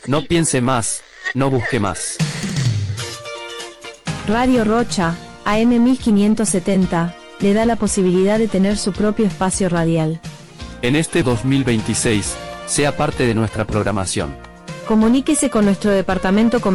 No piense más, no busque más. Radio Rocha, AM 1570, le da la posibilidad de tener su propio espacio radial. En este 2026, sea parte de nuestra programación. Comuníquese con nuestro departamento comercial